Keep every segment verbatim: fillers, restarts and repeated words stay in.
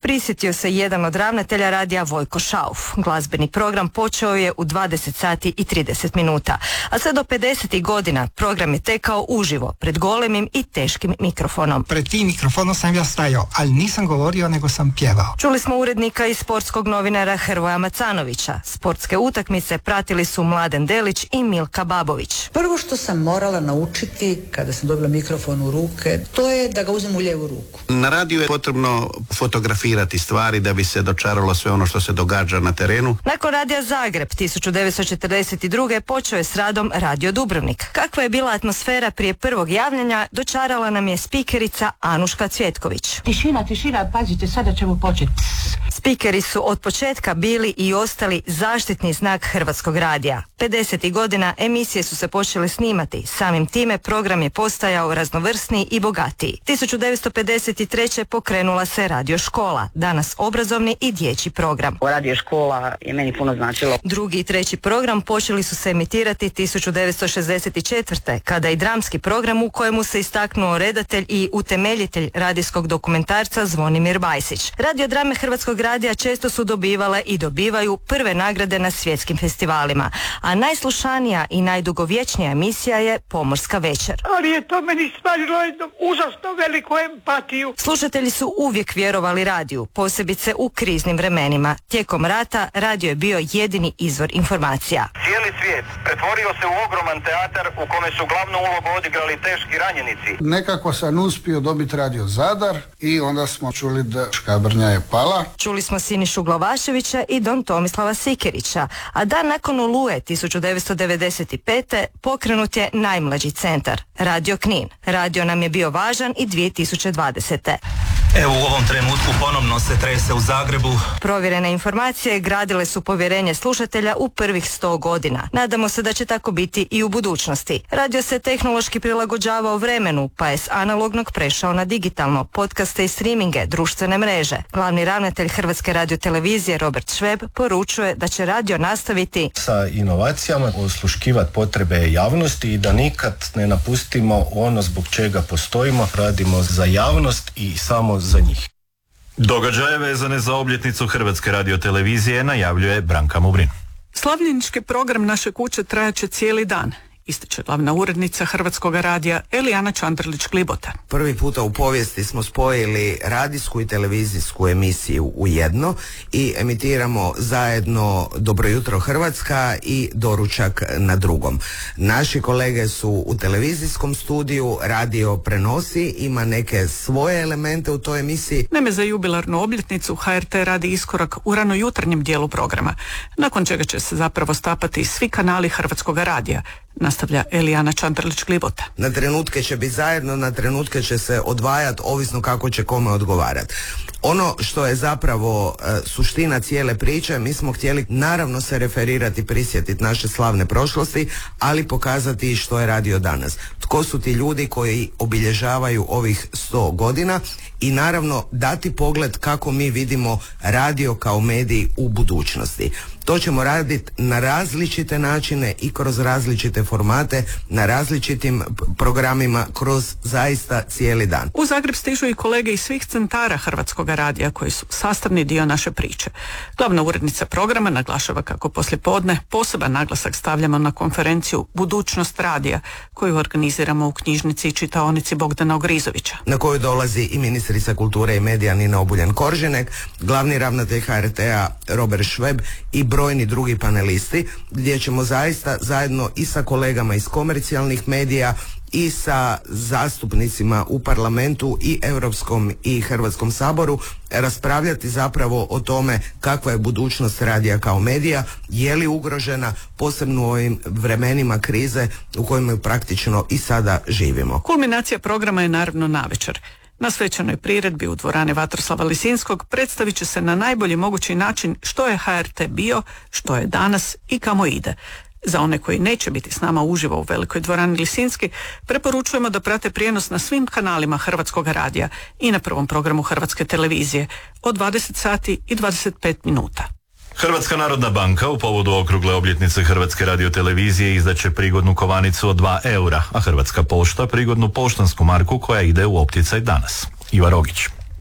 prisjetio se jedan od ravnatelja radija Vojko Šauf. Glazbeni program počeo je u dvadeset sati i trideset minuta, a sve do pedesetih godina program je tekao uživo, pred golemim i teškim mikrofonom. Pred tim mikrofonom sam ja stajao, ali nisam govorio, nego sam pjevao. Čuli smo urednika i sportskog novinara Hrvoja Macanovića. Sportske utakmice pratili su Mladen Delić i Milka Babović. Prvo što sam morala naučiti kada sam dobila mikrofon u ruke, to je da ga uzmem u lijevu ruku. Na radiju je potrebno fotografirati stvari da bi se dočaralo sve ono što se događa na terenu. Nakon Radija Zagreb tisuću devetsto četrdeset druge počeo je s radom Radio Dubrovnik. Kakva je bila atmosfera prije prvog javljanja, dočarala nam je spikerica Anuška Cvjetković. Tišina, tišina, pazite, sada ćemo početi. Spikeri su od početka bili i ostali zaštitni znak Hrvatskog radija. pedesetih godina emisije su se počele snimati, samim time program je postajao raznovrsniji i bogatiji. tisuću devetsto pedeset treće pokrenula se Radio Škola, danas obrazovni i dječji program. Radio Škola je meni puno značilo. Drugi i treći program počeli su se emitirati tisuću devetsto šezdeset četvrte kada i dramski program u kojemu se istaknuo redatelj i utemeljitelj radijskog dokumentarca Zvonimir Bajsić. Radiodrame Hrvatskog radija često su dobivale i dobivaju prve nagrade na svjetskim festivalima, a najslušanija i najdugovječnija emisija je Pomorska večer. Ali je to meni stvarilo jednu užasno veliku empatiju. Slušatelji su uvijek vjerovali radiju, posebice u kriznim vremenima. Tijekom rata radio je bio jedini izvor informacija. Cijeli svijet pretvorio se u ogroman teatar u kome su glavnu ulogu odigrali teški ranjenici. Nekako sam uspio dobiti Radio Zadar i onda smo čuli da Škabrnja je pala. Čuli smo Sinišu Glavaševića i Don Tomislava Sikerića, a dan nakon Oluje tisuću devetsto devedeset pete pokrenut je najmlađi centar, Radio Knin. Radio nam je bio važan i dvije tisuće dvadesete. Evo u ovom trenutku ponovno se trese u Zagrebu. Provjerene informacije gradile su povjerenje slušatelja u prvih sto godina. Nadamo se da će tako biti i u budućnosti. Radio se tehnološki prilagođavao vremenu, pa je s analognog prešao na digitalno, podcaste i streaminge, društvene mreže. Glavni ravnatelj Hrvatske radiotelevizije Robert Šveb poručuje da će radio nastaviti sa inovacijama, osluškivati potrebe javnosti i da nikad ne napustimo ono zbog čega postojimo. Radimo za javnost i samo za njih. Događaje vezane za obljetnicu Hrvatske radiotelevizije najavljuje Branka Mubrin. Slavljenički program naše kuće trajaće cijeli dan, ističe glavna urednica Hrvatskog radija Elijana Čandrlić-Klibota. Prvi puta u povijesti smo spojili radijsku i televizijsku emisiju u jedno i emitiramo zajedno Dobro jutro Hrvatska i Doručak na drugom. Naši kolege su u televizijskom studiju, radio prenosi, ima neke svoje elemente u toj emisiji. Naime, za jubilarnu obljetnicu H R T radi iskorak u ranojutarnjem dijelu programa, nakon čega će se zapravo stapati svi kanali Hrvatskog radija, nastavlja Elijana Čandrlić-Klibota. Na trenutke će biti zajedno, na trenutke će se odvajati, ovisno kako će kome odgovarati. Ono što je zapravo e, suština cijele priče, mi smo htjeli naravno se referirati, prisjetiti naše slavne prošlosti, ali pokazati što je radio danas. Tko su ti ljudi koji obilježavaju ovih sto godina i naravno dati pogled kako mi vidimo radio kao medij u budućnosti. To ćemo raditi na različite načine i kroz različite formate, na različitim programima, kroz zaista cijeli dan. U Zagreb stižu i kolege iz svih centara Hrvatskog radija koji su sastavni dio naše priče. Glavna urednica programa naglašava kako poslijepodne poseban naglasak stavljamo na konferenciju Budućnost radija koju organiziramo u knjižnici i čitaonici Bogdana Ogrizovića, na koju dolazi i ministrica kulture i medija Nina Obuljen-Koržinek, glavni ravnatelj H R T-a Robert Šveb i brojni drugi panelisti, gdje ćemo zaista zajedno i sa kolegama iz komercijalnih medija i sa zastupnicima u parlamentu i Europskom i Hrvatskom saboru raspravljati zapravo o tome kakva je budućnost radija kao medija, je li ugrožena, posebno u ovim vremenima krize u kojima praktično i sada živimo. Kulminacija programa je naravno navečer. Na svečanoj priredbi u dvorani Vatroslava Lisinskog predstavit će se na najbolji mogući način što je H R T bio, što je danas i kamo ide. Za one koji neće biti s nama uživo u velikoj dvorani Lisinski, preporučujemo da prate prijenos na svim kanalima Hrvatskog radija i na prvom programu Hrvatske televizije od dvadeset sati i dvadeset pet minuta. Hrvatska narodna banka u povodu okrugle obljetnice Hrvatske radiotelevizije izdaće prigodnu kovanicu od dva eura, a Hrvatska pošta prigodnu poštansku marku koja ide u opticaj danas. Iva Rogić.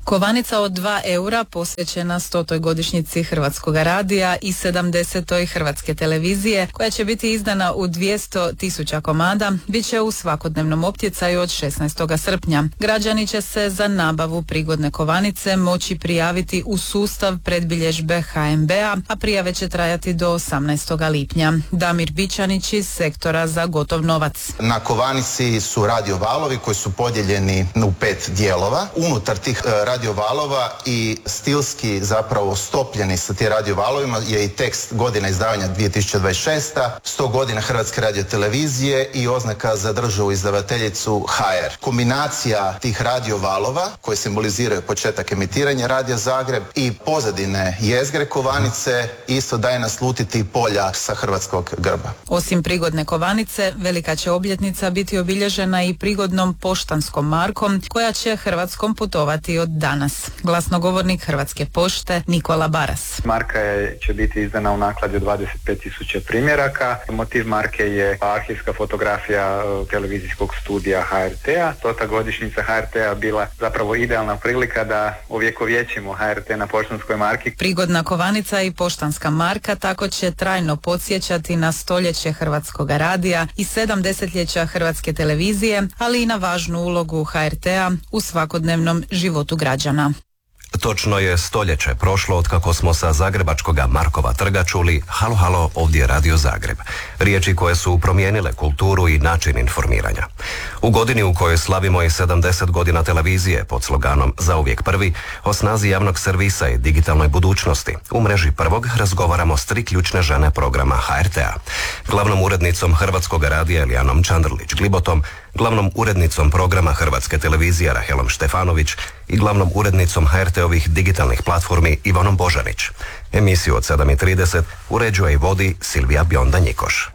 Kovanica od dva eura posvećena stotoj godišnjici Hrvatskog radija i sedamdesetoj Hrvatske televizije, koja će biti izdana u dvjesto tisuća komada, bit će u svakodnevnom optjecaju od šesnaestog srpnja. Građani će se za nabavu prigodne kovanice moći prijaviti u sustav predbilježbe ha em be a, a prijave će trajati do osamnaestog lipnja. Damir Bičanić iz sektora za gotov novac. Na kovanici su radiovalovi koji su podijeljeni u pet dijelova. Unutar tih radiovalova i stilski zapravo stopljeni sa tim radiovalovima je i tekst godina izdavanja dvije tisuće dvadeset šesta, sto godina Hrvatske radiotelevizije i oznaka za državu izdavateljicu ha er. Kombinacija tih radiovalova koji simboliziraju početak emitiranja Radio Zagreb i pozadine jezgre kovanice isto daje naslutiti polja sa hrvatskog grba. Osim prigodne kovanice, velika će obljetnica biti obilježena i prigodnom poštanskom markom koja će Hrvatskom putovati od danas. Glasnogovornik Hrvatske pošte Nikola Baras. Marka je, će biti izdana u nakladi od dvadeset pet tisuća primjeraka. Motiv marke je arhivska fotografija televizijskog studija ha er te-a. Stota godišnjica ha er te-a bila zapravo idealna prilika da uvjekovječimo ha er te na poštanskoj marki. Prigodna kovanica i poštanska marka tako će trajno podsjećati na stoljeće Hrvatskog radija i sedam desetljeća Hrvatske televizije, ali i na važnu ulogu ha er te-a u svakodnevnom životu građana. Točno je stoljeće prošlo od kako smo sa zagrebačkoga Markova trga čuli halo halo, ovdje je Radio Zagreb. Riječi koje su promijenile kulturu i način informiranja. U godini u kojoj slavimo i sedamdeset godina televizije pod sloganom Zauvijek prvi, o snazi javnog servisa i digitalnoj budućnosti, u mreži prvog razgovaramo s tri ključne žene programa ha er te-a. Glavnom urednicom Hrvatskog radija Elijanom Čandralić-Glibotom, glavnom urednicom programa Hrvatske televizije Rahelom Štefanović i glavnom urednicom ha er te-ovih digitalnih platformi Ivanom Božanić. Emisiju od sedam i trideset uređuje i vodi Silvija Bionda-Njikoš.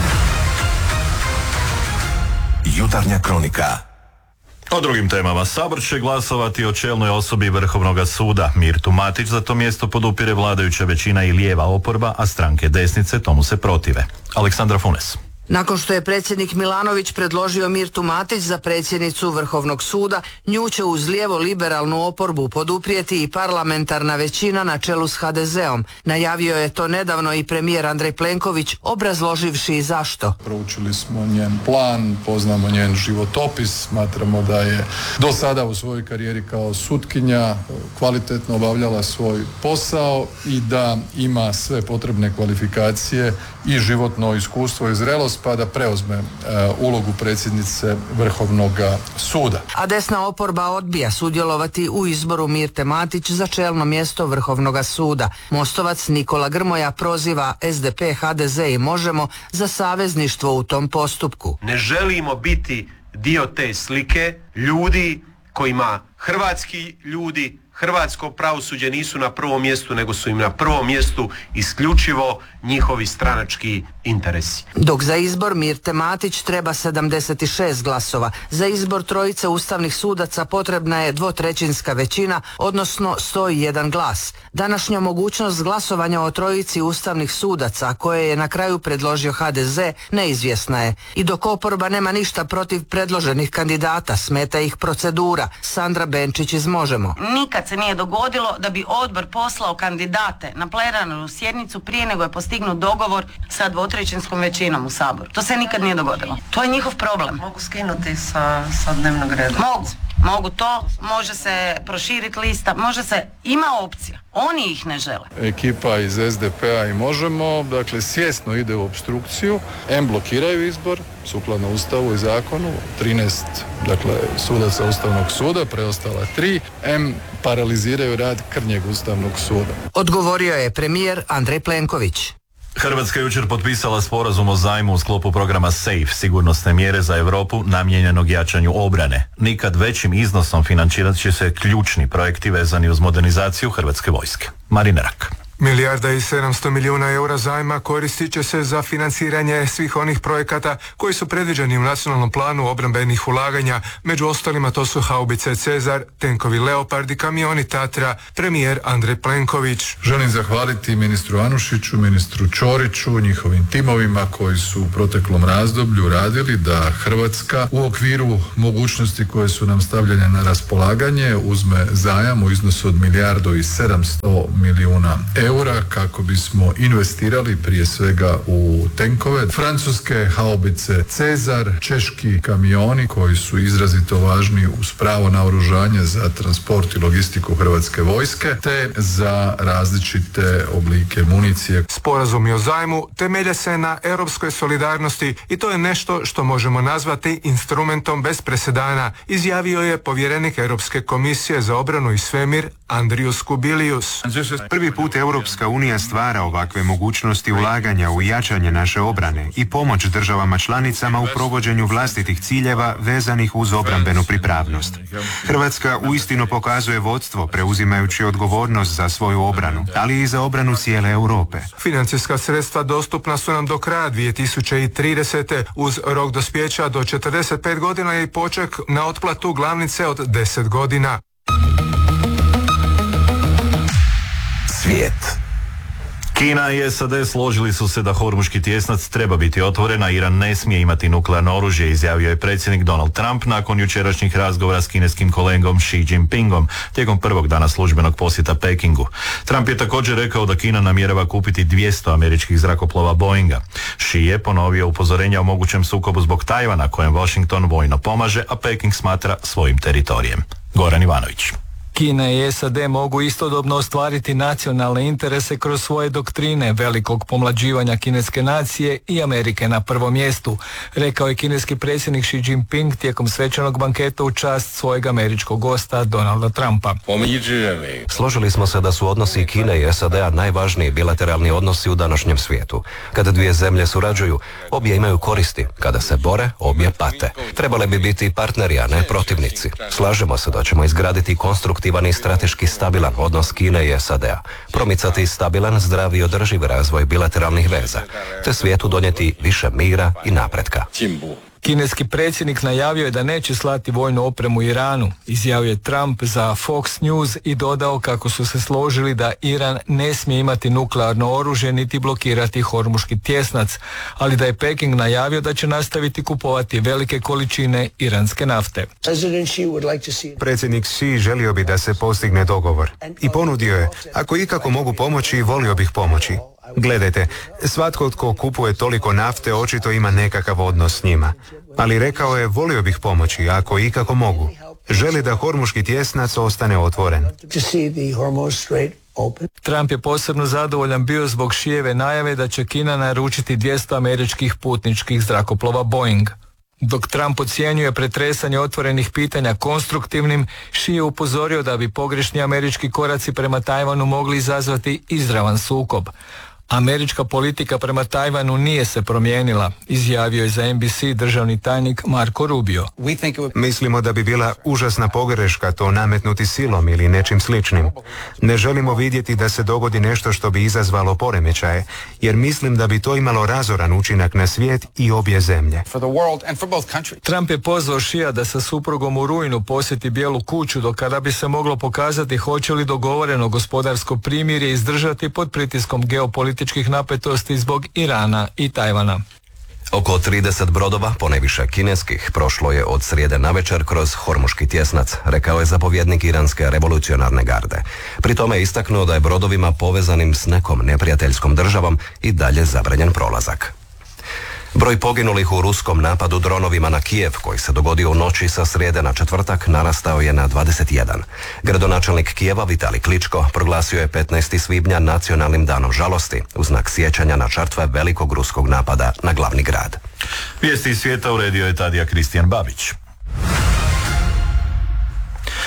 Jutarnja kronika. O drugim temama. Sabor će glasovati o čelnoj osobi Vrhovnog suda. Mirtu Matić za to mjesto podupire vladajuća većina i lijeva oporba, a stranke desnice tomu se protive. Aleksandra Funes. Nakon što je predsjednik Milanović predložio Mirtu Matić za predsjednicu Vrhovnog suda, nju će uz lijevo liberalnu oporbu poduprijeti i parlamentarna većina na čelu s ha de zeom. Najavio je to nedavno i premijer Andrej Plenković, obrazloživši zašto. Proučili smo njen plan, poznamo njen životopis, smatramo da je do sada u svojoj karijeri kao sutkinja kvalitetno obavljala svoj posao i da ima sve potrebne kvalifikacije i životno iskustvo i zrelost pa da preuzme e, ulogu predsjednice Vrhovnog suda. A desna oporba odbija sudjelovati u izboru Mirte Matić za čelno mjesto Vrhovnog suda. Mostovac Nikola Grmoja proziva es de pe, ha de ze i Možemo za savezništvo u tom postupku. Ne želimo biti dio te slike ljudi kojima hrvatski ljudi, hrvatsko pravosuđe nisu na prvom mjestu, nego su im na prvom mjestu isključivo njihovi stranački interesi. Dok za izbor Mirte Matić treba sedamdeset šest glasova, za izbor trojice ustavnih sudaca potrebna je dvotrećinska većina, odnosno sto jedan glas. Današnja mogućnost glasovanja o trojici ustavnih sudaca, koje je na kraju predložio ha de ze, neizvjesna je. I dok oporba nema ništa protiv predloženih kandidata, smeta ih procedura. Sandra Benčić iz Možemo. Nikad se nije dogodilo da bi odbor poslao kandidate na plenarnu sjednicu prije nego je postignut dogovor sa dvotrećinskom većinom u Saboru. To se nikad nije dogodilo. To je njihov problem. Mogu skinuti sa, sa dnevnog reda. Mogu. Mogu to, može se proširiti lista, može se, ima opcija. Oni ih ne žele. Ekipa iz es de pe-a i Možemo, dakle, svjesno ide u obstrukciju, em blokiraju izbor, sukladno Ustavu i zakonu, trinaest, dakle, sudaca Ustavnog suda, preostala tri, em paraliziraju rad krnjeg Ustavnog suda. Odgovorio je premijer Andrej Plenković. Hrvatska je jučer potpisala sporazum o zajmu u sklopu programa SAFE, sigurnosne mjere za Europu namijenjenog jačanju obrane. Nikad većim iznosom financirat će se ključni projekti vezani uz modernizaciju Hrvatske vojske. Marina Rak. Milijarda i sedamsto milijuna eura zajma koristit će se za financiranje svih onih projekata koji su predviđeni u nacionalnom planu obrambenih ulaganja. Među ostalima to su haubice Cezar, tenkovi Leopard i kamioni Tatra, premijer Andrej Plenković. Želim zahvaliti ministru Anušiću, ministru Ćoriću, njihovim timovima koji su u proteklom razdoblju radili da Hrvatska u okviru mogućnosti koje su nam stavljene na raspolaganje uzme zajam u iznosu od milijardu i sedamsto milijuna eura kako bismo investirali prije svega u tenkove, francuske haubice Cezar, češki kamioni koji su izrazito važni uz pravo naoružanje za transport i logistiku Hrvatske vojske, te za različite oblike municije. Sporazumi o zajmu temelje se na europskoj solidarnosti i to je nešto što možemo nazvati instrumentom bez presedana, izjavio je povjerenik Europske komisije za obranu i svemir Andrius Kubilius. Prvi put Europska unija stvara ovakve mogućnosti ulaganja u jačanje naše obrane i pomoć državama članicama u provođenju vlastitih ciljeva vezanih uz obrambenu pripravnost. Hrvatska uistinu pokazuje vodstvo preuzimajući odgovornost za svoju obranu, ali i za obranu cijele Europe. Financijska sredstva dostupna su nam do kraja dvije tisuće tridesete uz rok dospijeća do četrdeset pet godina i poček na otplatu glavnice od deset godina. Svijet. Kina i S A D složili su se da Hormuški tjesnac treba biti otvoren, a Iran ne smije imati nuklearno oružje, izjavio je predsjednik Donald Trump nakon jučerašnjih razgovora s kineskim kolegom Xi Jinpingom tijekom prvog dana službenog posjeta Pekingu. Trump je također rekao da Kina namjerava kupiti dvjesto američkih zrakoplova Boeinga. Xi je ponovio upozorenja o mogućem sukobu zbog Tajvana kojem Washington vojno pomaže, a Peking smatra svojim teritorijem. Goran Ivanović. Kina i S A D mogu istodobno ostvariti nacionalne interese kroz svoje doktrine velikog pomlađivanja kineske nacije i Amerike na prvom mjestu, rekao je kineski predsjednik Xi Jinping tijekom svečanog banketa u čast svojeg američkog gosta Donalda Trumpa. Složili smo se da su odnosi Kine i S A D-a najvažniji bilateralni odnosi u današnjem svijetu. Kada dvije zemlje surađuju, obje imaju koristi. Kada se bore, obje pate. Trebale bi biti partneri, a ne protivnici. Slažemo se da ćemo izgraditi konstruktivni i strateški stabilan odnos Kine i S A D-a, promicati stabilan, zdrav i održiv razvoj bilateralnih veza, te svijetu donijeti više mira i napretka. Kineski predsjednik najavio je da neće slati vojnu opremu Iranu, izjavio je Trump za Fox News i dodao kako su se složili da Iran ne smije imati nuklearno oružje niti blokirati Hormuški tjesnac, ali da je Peking najavio da će nastaviti kupovati velike količine iranske nafte. Predsjednik Xi želio bi da se postigne dogovor i ponudio je, ako ikako mogu pomoći, volio bih pomoći. Gledajte, svatko tko kupuje toliko nafte očito ima nekakav odnos s njima. Ali rekao je, volio bih pomoći, ako ikako mogu. Želi da Hormuški tjesnac ostane otvoren. Trump je posebno zadovoljan bio zbog Šijeve najave da će Kina naručiti dvjesto američkih putničkih zrakoplova Boeing. Dok Trump ocjenjuje pretresanje otvorenih pitanja konstruktivnim, Xi je upozorio da bi pogrešni američki koraci prema Tajvanu mogli izazvati izravan sukob. Američka politika prema Tajvanu nije se promijenila, izjavio je za N B C državni tajnik Marco Rubio. Mislimo da bi bila užasna pogreška to nametnuti silom ili nečim sličnim. Ne želimo vidjeti da se dogodi nešto što bi izazvalo poremećaje, jer mislim da bi to imalo razoran učinak na svijet i obje zemlje. Trump je pozvao Xija da sa suprugom u rujnu posjeti Bijelu kuću, do kada bi se moglo pokazati hoće li dogovoreno gospodarsko primirje izdržati pod pritiskom geopolitičkih napetosti zbog Irana i Tajvana. Oko trideset brodova, ponajviše kineskih, prošlo je od srijede navečer kroz Hormuški tjesnac, rekao je zapovjednik Iranske revolucionarne garde. Pri tome je istaknuo da je brodovima povezanim s nekom neprijateljskom državom i dalje zabranjen prolazak. Broj poginulih u ruskom napadu dronovima na Kijev, koji se dogodio u noći sa srijede na četvrtak, narastao je na dvadeset jedan. Gradonačelnik Kijeva Vitali Kličko proglasio je petnaestog svibnja nacionalnim danom žalosti, u znak sjećanja na žrtve velikog ruskog napada na glavni grad. Vijesti iz svijeta uredio je Tadija Kristijan Babić.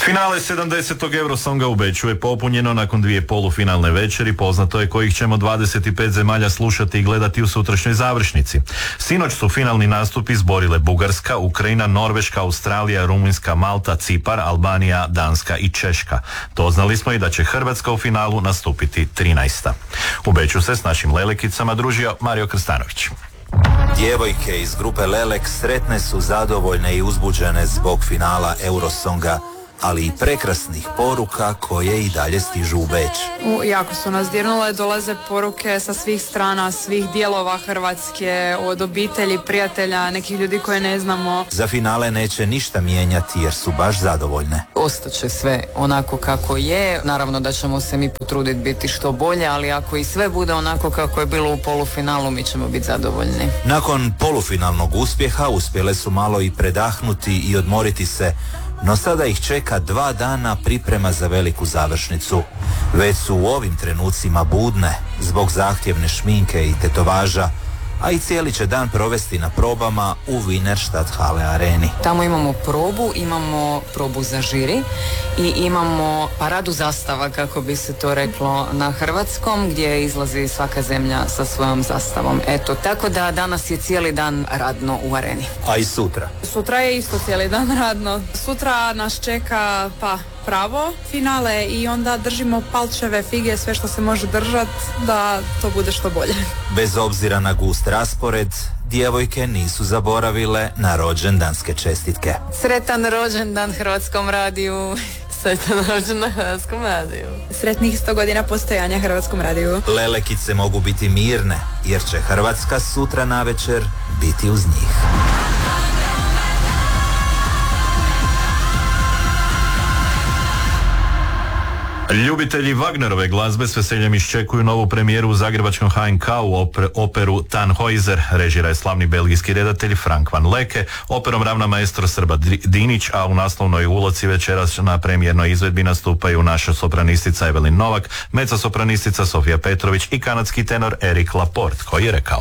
Finale sedamdesetog Eurosonga u Beču je popunjeno nakon dvije polufinalne večeri. Poznato je kojih ćemo dvadeset pet zemalja slušati i gledati u sutrašnjoj završnici. Sinoć su finalni nastupi zborile Bugarska, Ukrajina, Norveška, Australija, Rumunjska, Malta, Cipar, Albanija, Danska i Češka. Doznali smo i da će Hrvatska u finalu nastupiti trinaesta. U Beču se s našim lelekicama družio Mario Krstanović. Djevojke iz grupe Lelek sretne su, zadovoljne i uzbuđene zbog finala Eurosonga, ali i prekrasnih poruka koje i dalje stižu u Beč. U, jako su nas dirnule, dolaze poruke sa svih strana, svih dijelova Hrvatske, od obitelji, prijatelja, nekih ljudi koje ne znamo. Za finale neće ništa mijenjati jer su baš zadovoljne. Ostaće sve onako kako je, naravno da ćemo se mi potruditi biti što bolje, ali ako i sve bude onako kako je bilo u polufinalu, mi ćemo biti zadovoljni. Nakon polufinalnog uspjeha uspjele su malo i predahnuti i odmoriti se, no sada ih čeka dva dana priprema za veliku završnicu. Već su u ovim trenucima budne zbog zahtjevne šminke i tetovaža, a i cijeli će dan provesti na probama u Wienerstadthalle areni. Tamo imamo probu, imamo probu za žiri i imamo paradu zastava, kako bi se to reklo na hrvatskom, gdje izlazi svaka zemlja sa svojom zastavom. Eto, tako da danas je cijeli dan radno u areni. A i sutra? Sutra je isto cijeli dan radno. Sutra nas čeka pa pravo finale i onda držimo palčeve, fige, sve što se može držati da to bude što bolje. Bez obzira na gust raspored, djevojke nisu zaboravile na rođendanske čestitke. Sretan rođendan Hrvatskom radiju. Sretan rođendan Hrvatskom radiju. Sretnih sto godina postojanja Hrvatskom radiju. Lelekice mogu biti mirne jer će Hrvatska sutra navečer biti uz njih. Ljubitelji Wagnerove glazbe s veseljem iščekuju novu premijeru u zagrebačkom H N K-u oper, operu Tannhäuser. Režira je slavni belgijski redatelj Frank van Leke, operom ravna maestro Srba Dinić, a u naslovnoj ulozi večeras na premijernoj izvedbi nastupaju naša sopranistica Evelin Novak, mezzosopranistica Sofija Petrović i kanadski tenor Eric Laporte, koji je rekao: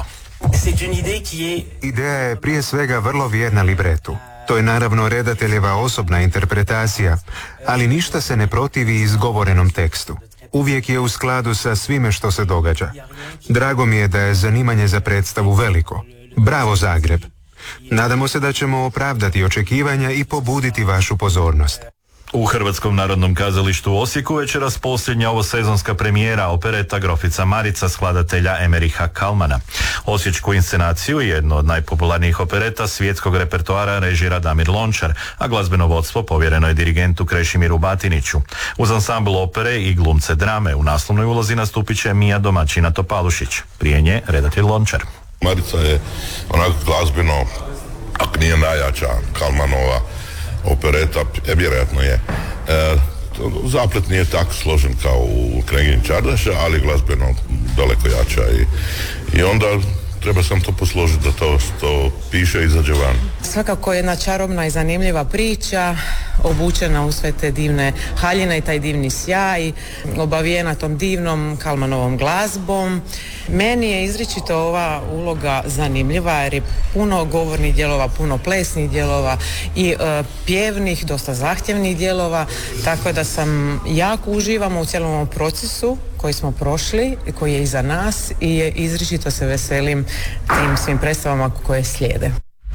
Ideja je prije svega vrlo vjerna libretu. To je naravno redateljeva osobna interpretacija, ali ništa se ne protivi izgovorenom tekstu. Uvijek je u skladu sa svime što se događa. Drago mi je da je zanimanje za predstavu veliko. Bravo Zagreb! Nadamo se da ćemo opravdati očekivanja i pobuditi vašu pozornost. U Hrvatskom narodnom kazalištu u Osijeku večeras posljednja ovosezonska premijera opereta Grofica Marica skladatelja Emeriha Kalmana. Osječku inscenaciju, jedno od najpopularnijih opereta svjetskog repertoara, režira Damir Lončar, a glazbeno vodstvo povjereno je dirigentu Krešimiru Batiniću. Uz ansambl opere i glumce drame u naslovnoj ulozi nastupit će Mija Domaćina Topalušić. Prije nje redatelj Lončar. Marica je onako glazbeno, ako nije najjača Kalmanova opereta, e, vjerojatno je. E, zaplet nije tako složen kao u Knegin Čardaša, ali glazbeno daleko jača i, i onda treba sam to posložiti da to, to piše i izađe van. Svakako jedna čarobna i zanimljiva priča, obučena u sve te divne haljine i taj divni sjaj, obavijena tom divnom Kalmanovom glazbom. Meni je izričito ova uloga zanimljiva jer je puno govornih dijelova, puno plesnih dijelova i e, pjevnih, dosta zahtjevnih dijelova, tako da sam jako uživamo u cijelom ovom procesu koji smo prošli, koji je iza nas i izričito se veselim tim svim predstavama koje slijede.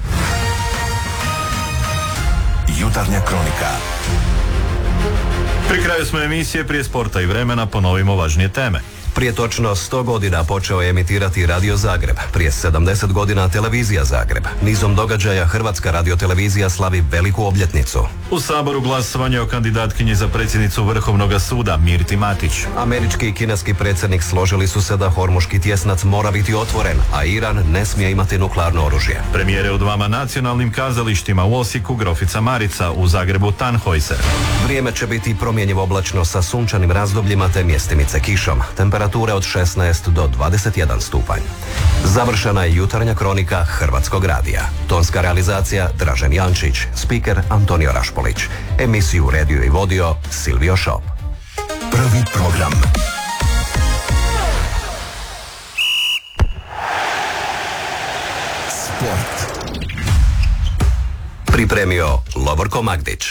Jutarnja kronika. Pri kraju smo emisije, prije sporta i vremena ponovimo važnije teme. Prije točno sto godina počeo je emitirati Radio Zagreb, prije sedamdeset godina Televizija Zagreb. Nizom događaja Hrvatska radiotelevizija slavi veliku obljetnicu. U Saboru glasovanje o kandidatkinji za predsjednicu Vrhovnog suda Mirti Matić. Američki i kineski predsjednik složili su se da Hormuški tjesnac mora biti otvoren, a Iran ne smije imati nuklearno oružje. Premijere u dvama nacionalnim kazalištima, u Osijeku Grofica Marica, u Zagrebu Tannhäuser. Vrijeme će biti promjenjivo oblačno sa sunčanim razdobljima te mjestimice kišom. Temperature od šesnaest do dvadeset jedan stupanj. Završena je jutarnja kronika Hrvatskog radija. Tonska realizacija Dražen Jančić, spiker Antonio Rašpolić. Emisiju redio i vodio Silvio Šop. Prvi program. Sport. Pripremio Lovorko Magdić.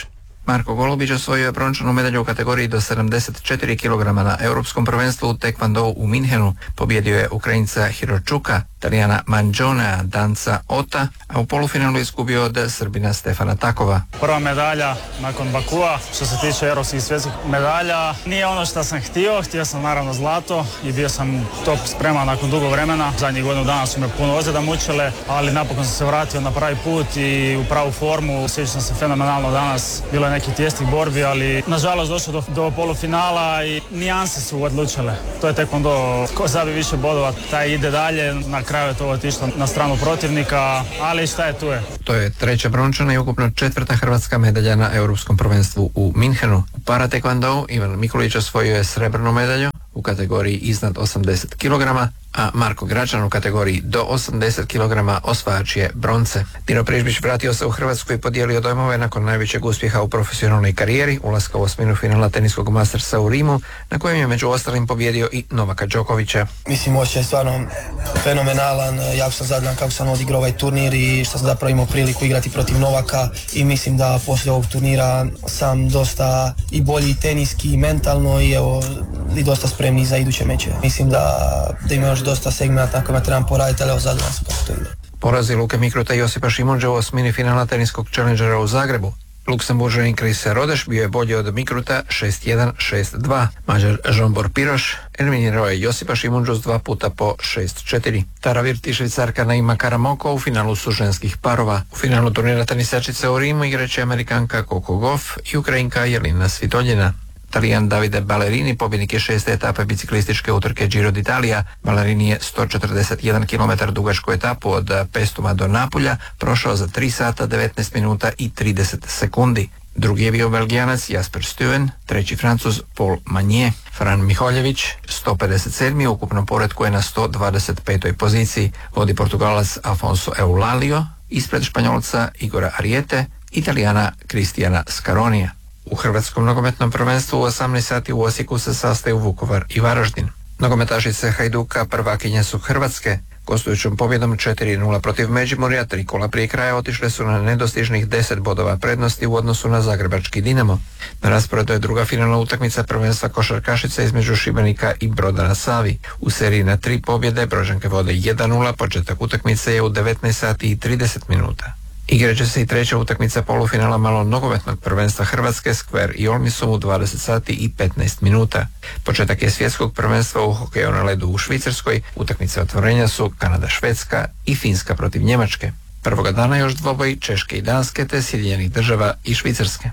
Marko Golubić osvojio je brončanu medalju u kategoriji do sedamdeset četiri kilograma na Europskom prvenstvu u Taekwondou u Minhenu. Pobjedio je Ukrajinca Hiročuka, Talijana Manđonea, Danca Ota, a u polufinalu izgubio od Srbina Stefana Takova. Prva medalja nakon Bakua, što se tiče europskih i svjetskih medalja, nije ono što sam htio, htio sam naravno zlato i bio sam top spreman nakon dugo vremena. Zadnjih godinu dana su me puno ozljeda mučile, ali napokon sam se vratio na pravi put i u pravu formu. Osjećao sam se fenomenalno danas, bilo je nekih tijestih borbi, ali nažalost došlo do, do polufinala i nijanse su odlučile. To je Taekwondo, ko zabi više bodova, taj ide dalje, na kraju je to otišlo na stranu protivnika, ali šta je tu je. To je treća brončana i ukupno četvrta hrvatska medalja na Europskom prvenstvu u Minhenu. U para Taekwondou Ivan Mikulić osvojio je srebrnu medalju u kategoriji iznad osamdeset kilograma, a Marko Gračan u kategoriji do osamdeset kilograma osvajač je bronce. Dino Prižbić vratio se u Hrvatsku i podijelio dojmove nakon najvećeg uspjeha u profesionalnoj karijeri, ulaska u osminu finala teniskog Mastersa u Rimu, na kojem je među ostalim pobjedio i Novaka Đokovića. Mislim, osjećaj je stvarno fenomenalan, jako sam zadovoljan kako sam odigrao ovaj turnir i što sam zapravo imao priliku igrati protiv Novaka i mislim da poslije ovog turnira sam dosta i bolji teniski i mentalno i evo i dosta spremni za iduće meče. Mislim da, da ima još dosta segmenta na kojima trebam poraditi, ali evo zadovoljan sam kako to ide. Porazi Luke Mikruta i Josipa Šimunđe u osmini finala teniskog Challengera u Zagrebu. Luksemburžanin Chris Rodeš bio je bolji od Mikruta šest jedan šest dva. Mađar Žombor Piroš eliminirao je Josipa Šimunđu s dva puta po šest četiri. Tara Virt i Švicarka Naima Karamoko u finalu su ženskih parova. U finalu turnira tenisačice u Rimu igraće Amerikanka Coco Gauff i Ukrajinka Jelena Svitoljina. Talijan Davide Ballerini pobjednik je šeste etape biciklističke utrke Giro d'Italia. Ballerini je sto četrdeset jedan kilometar dugačku etapu od Pestuma do Napulja prošao za tri sata devetnaest minuta i trideset sekundi. Drugi je bio Belgijanac Jasper Stuyven, treći Francuz Paul Magnier. Fran Miholjević, sto pedeset sedmi u ukupnom poretku je na sto dvadeset petoj poziciji. Vodi Portugalac Afonso Eulalio, ispred Španjolca Igora Ariete, Italijana Kristijana Scaronija. U Hrvatskom nogometnom prvenstvu u osamnaest sati u Osijeku se sastaju Vukovar i Varaždin. Nogometašice Hajduka prvakinje su Hrvatske. Gostujućom pobjedom četiri nula protiv Međimurja, tri kola prije kraja otišle su na nedostižnih deset bodova prednosti u odnosu na zagrebački Dinamo. Na rasporedu je druga finalna utakmica prvenstva košarkašica između Šibenika i Broda na Savi. U seriji na tri pobjede Brođanke vode jedan nula, početak utakmice je u devetnaest sati i trideset minuta. Igraće se i treća utakmica polufinala malo nogometnog prvenstva Hrvatske Skver i Olmisom u dvadeset sati i petnaest minuta. Početak je svjetskog prvenstva u hokeju na ledu u Švicarskoj. Utakmice otvorenja su Kanada-Švedska i Finska protiv Njemačke. Prvoga dana još dvoboj Češke i Danske te Sjedinjenih država i Švicarske.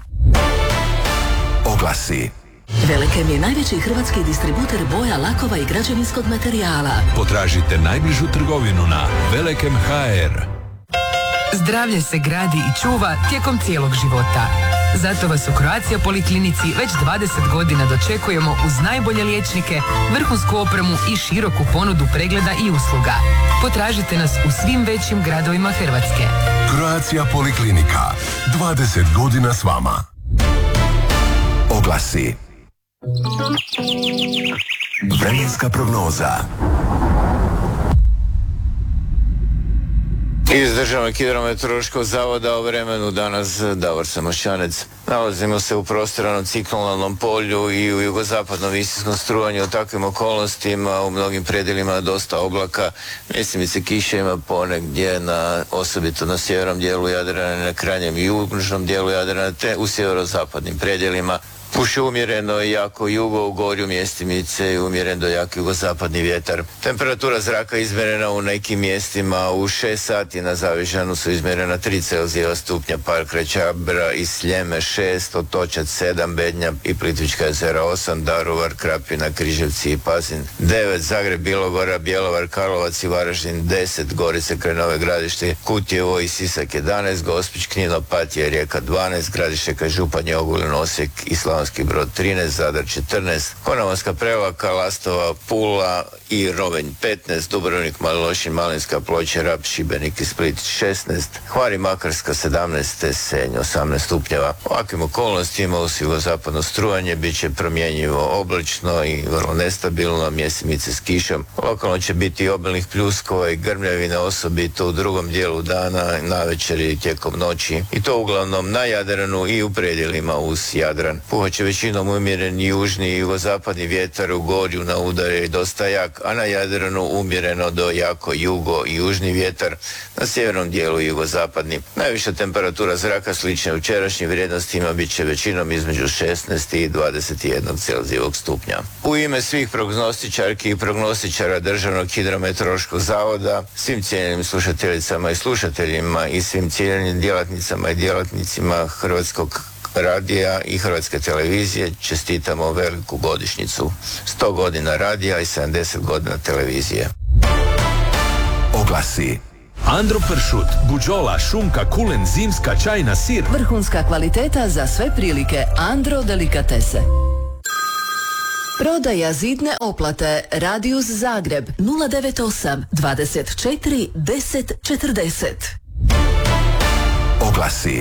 Oglasi. Velekem je najveći hrvatski distributer boja, lakova i građevinskog materijala. Potražite najbližu trgovinu na Velekem punkt ha er. Zdravlje se gradi i čuva tijekom cijelog života. Zato vas u Croatia Poliklinici već dvadeset godina dočekujemo uz najbolje liječnike, vrhunsku opremu i široku ponudu pregleda i usluga. Potražite nas u svim većim gradovima Hrvatske. Croatia Poliklinika. dvadeset godina s vama. Oglasi. Vremenska prognoza. Iz Državnog hidrometeorološkog zavoda o vremenu danas Davor Samošćanec. Nalazimo se u prostranom ciklonalnom polju i u jugozapadnom visinskom strujanju. U takvim okolnostima u mnogim predjelima dosta oblaka, mjestimice kiše ima ponegdje, na, osobito na sjevernom dijelu Jadrana, na krajnjem i južnom dijelu Jadrana, te u sjeverozapadnim predjelima. Puše umjereno i jako jugo, u gorju mjestimice i umjeren do jako jugozapadni vjetar. Temperatura zraka izmjerena u nekim mjestima u šest sati, na Zavižanu su izmjerena tri Celzijeva stupnja, Park Čabra i Sljeme šest, Otočac sedam, Bednja i Plitvička jezera osam, Daruvar, Krapina, Križevci i Pazin devet, Zagreb, Bilogora, Bjelovar, Karlovac i Varaždin deset, Gorice, kraj Nove Gradište, Kutjevo i Sisak jedanaest, Gospić, Knin, Opatija, Rijeka dvanaest, Gradište, kraj Županje, Ogulin, Osijek i Slavonski Slavonski Brod trinaest, Zadar četrnaest, Konavolska Prevlaka, Lastova, Pula i Rovinj petnaest, Dubrovnik, Mali Lošinj, Malinska, Ploče, Rab, Šibenik i Split šesnaest, Hvar i Makarska sedamnaest, Senj osamnaest stupnjeva. U ovakvim okolnostima uz jugozapadno strujanje bit će promjenjivo oblačno i vrlo nestabilno, mjesimice s kišom. Lokalno će biti obilnih pljuskova i grmljavina, osobito u drugom dijelu dana, navečer i tijekom noći, i to uglavnom na Jadranu i u predjelima uz Jadran. Puhat će većinom umjeren južni i jugozapadni vjetar, u Gorju na udare i dosta jak, a na Jadranu umjereno do jako jugo i južni vjetar, na sjevernom dijelu jugozapadni. Najviša temperatura zraka slična jučerašnjim vrijednostima bit će većinom između šesnaest i dvadeset jedan Celzijevog stupnja. U ime svih prognostičarki i prognostičara Državnog hidrometeorološkog zavoda, svim cijenjenim slušateljicama i slušateljima i svim cijenjenim djelatnicama i djelatnicima Hrvatskog radija i Hrvatske televizije čestitamo veliku godišnjicu. sto godina radija i sedamdeset godina televizije. Oglasi. Andro pršut, buđola, šunka, kulen, zimska, čajna, sir. Vrhunska kvaliteta za sve prilike. Andro delikatese. Prodaja zidne oplate. Radius Zagreb nula devet osam dvadeset četiri deset četrdeset. Oglasi.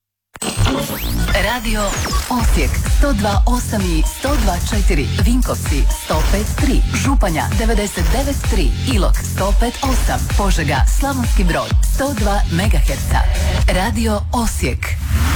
Radio Osijek sto dva osam i sto dva četiri, Vinkovci sto pet tri, Županja devedeset devet tri, Ilok sto pet osam, Požega, Slavonski Brod sto dva megaherca. Radio Osijek.